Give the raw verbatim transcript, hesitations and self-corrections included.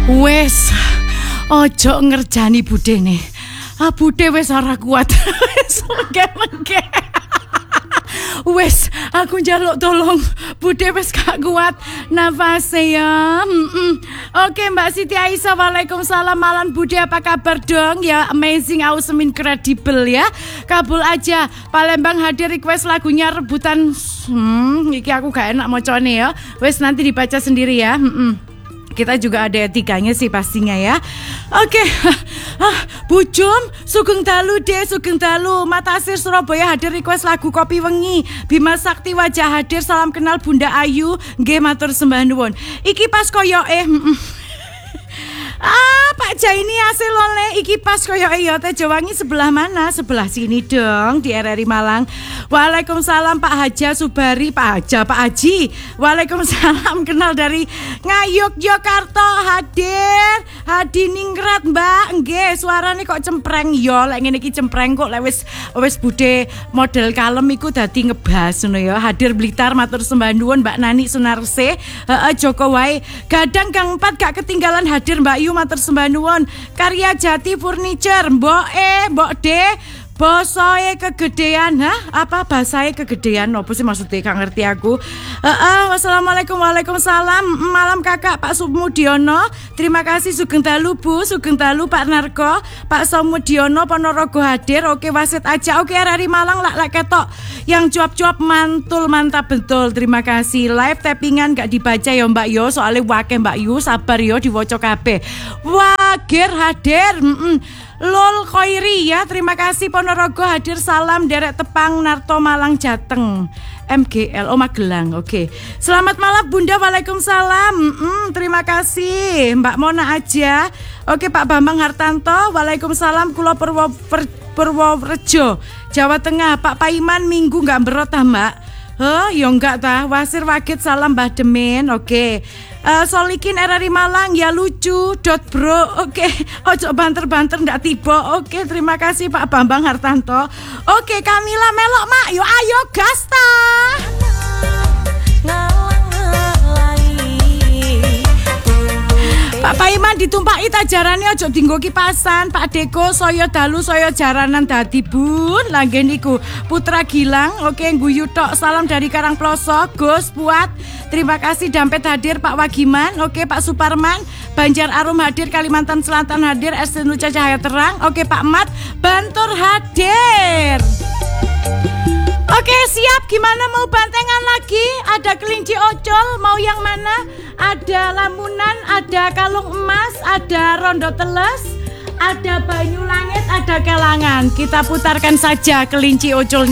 Wes, ojo ngerjani budene. Ah bude wes ora kuat. Wes mengke-mengke. Wes, aku njaluk tolong. Bude wes gak kuat nafase ya. Mm-mm. Oke Mbak Siti Aisyah, waalaikumsalam. Malam Bude, apa kabar dong? Ya amazing, awesome, incredible ya. Kabul aja. Palembang hadir request lagunya rebutan. Hmm, iki aku gak enak mocone ya. Wes nanti dibaca sendiri ya. Mm-mm. Kita juga ada etikanya sih pastinya ya. Oke. Ah, Bujum, Sugeng Dalu deh, Sugeng Dalu. Matasir Surabaya hadir request lagu Kopi Wengi. Bima Sakti Wajah hadir, salam kenal Bunda Ayu. Nggih matur sembah nuwun. Iki pas koyo eh Ah, Pak Jaini hasil oleh iki pas koyo iya Tejowangi sebelah mana? Sebelah sini dong di R R I Malang. Waalaikumsalam Pak Haja Subari, Pak Haja, Pak Haji. Waalaikumsalam, kenal dari Ngayuk Yogyakarta hadir. Hadi Ningrat Mbak, nggih suarane kok cempreng yo, lek ngene iki cempreng kok lek wis wis Bude model kalem iku dadi ngebas ngono ya. Hadir Blitar matur sembah nuwun Mbak Nani Sunarse. Heeh Joko wae. Gadang Gang empat gak ketinggalan hadir Mbak Yu matur sembah nuwun. Karya Jati Furniture, Mbok E, Mbok D. Bosoe kegedean, ha? Apa bahasae kegedean? Apa sih maksudnya? Gak ngerti aku. Heeh, wassalamualaikum, waalaikumsalam. Malam Kakak Pak Sumudiono. Terima kasih Sugeng Dalu Bu, Sugeng Dalu Pak Narko, Pak Sumudiono Ponorogo hadir. Oke wasit aja. Oke R R I Malang lak lak ketok. Yang cuap-cuap mantul mantap betul. Terima kasih. Live tappingan gak dibaca ya Mbak Yo, soalnya wake Mbak Yu, sabar yo diwoco kabeh. Wager hadir. Mm-mm. Lol Koiri ya, terima kasih Ponorogo hadir, salam derek Tepang Narto Malang Jateng M G L, oh Magelang, oke okay. Selamat malam Bunda, waalaikumsalam. mm, Terima kasih Mbak Mona aja. Oke okay, Pak Bambang Hartanto, waalaikumsalam. Kulo Purwo, Purworejo Jawa Tengah. Pak Paiman minggu gak berot ah Mbak. Huh, ya enggak tah. Wasir Wagit salam Mbah Demin. Oke. Okay. Uh, Solikin R R I Malang ya lucu dot bro. Oke. Okay. Ojo banter-banter ndak tiba. Oke, okay, terima kasih Pak Bambang Hartanto. Oke, okay, Kamila melok Mak. Yo ayo gas ta. Pak Paiman ditumpaki tajarane ojo dinggo kipasan. Pak Deko saya dalu saya jaranan dadi Bun. Langgen niku Putra Gilang. Oke guyu tok. Salam dari Karangploso. Gus Puat. Terima kasih Dampet hadir Pak Wagiman. Oke Pak Suparman. Banjar Arum hadir, Kalimantan Selatan hadir, S T Nuca Cahaya Terang. Oke Pak Mat Bantur hadir. Oke siap, gimana mau bantengan lagi? Ada kelinci ocol, mau yang mana? Ada lamunan, ada kalung emas, ada rondo teles, ada banyu langit, ada kelangan. Kita putarkan saja kelinci ocolnya.